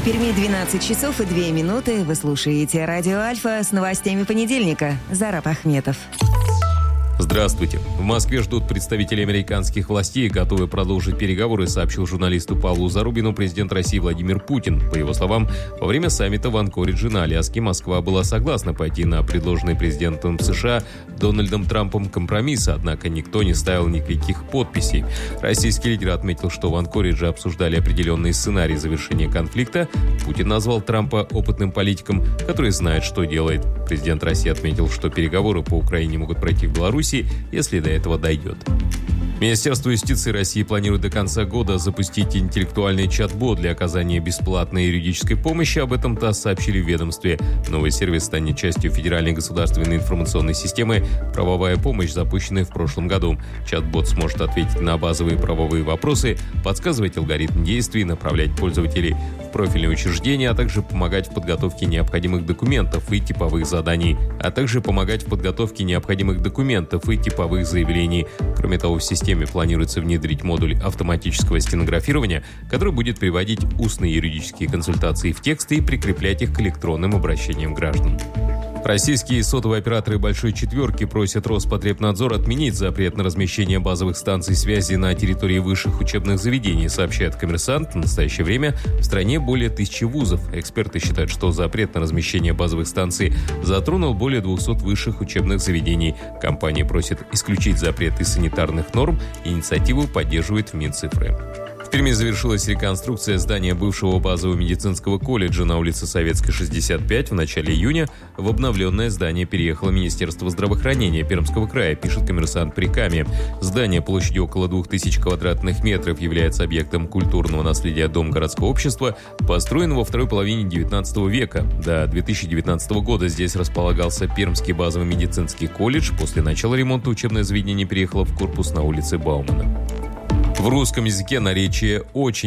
Перми 12 часов и 2 минуты. Вы слушаете радио Альфа с новостями понедельника. Зараб Ахметов. Здравствуйте. В Москве ждут представителей американских властей, готовы продолжить переговоры, сообщил журналисту Павлу Зарубину президент России Владимир Путин. По его словам, во время саммита в Анкоридже на Аляске Москва была согласна пойти на предложенный президентом США Дональдом Трампом компромисс, однако никто не ставил никаких подписей. Российский лидер отметил, что в Анкоридже обсуждали определенные сценарии завершения конфликта. Путин назвал Трампа опытным политиком, который знает, что делает. Президент России отметил, что переговоры по Украине могут пройти в Беларуси, если до этого дойдет. Министерство юстиции России планирует до конца года запустить интеллектуальный чат-бот для оказания бесплатной юридической помощи. Об этом ТАСС сообщили в ведомстве. Новый сервис станет частью федеральной государственной информационной системы «Правовая помощь», запущенной в прошлом году. Чат-бот сможет ответить на базовые правовые вопросы, подсказывать алгоритм действий, направлять пользователей в профильные учреждения, а также помогать в подготовке необходимых документов и типовых заданий, заявлений. Кроме того, в системе планируется внедрить модуль автоматического стенографирования, который будет приводить устные юридические консультации в тексты и прикреплять их к электронным обращениям граждан. Российские сотовые операторы «Большой четверки» просят Роспотребнадзор отменить запрет на размещение базовых станций связи на территории высших учебных заведений, сообщает «Коммерсант». В настоящее время в стране более 1000 вузов. Эксперты считают, что запрет на размещение базовых станций затронул более 200 высших учебных заведений. Компания просит исключить запрет из санитарных норм. Инициативу поддерживает в Минцифры. В Перми завершилась реконструкция здания бывшего базового медицинского колледжа на улице Советской, 65. В начале июня в обновленное здание переехало Министерство здравоохранения Пермского края, пишет «Коммерсант» при Каме. Здание площадью около 2000 квадратных метров является объектом культурного наследия Дом городского общества, построен во второй половине 19 века. До 2019 года здесь располагался Пермский базовый медицинский колледж. После начала ремонта учебное заведение переехало в корпус на улице Баумана. В русском языке наречие «очень»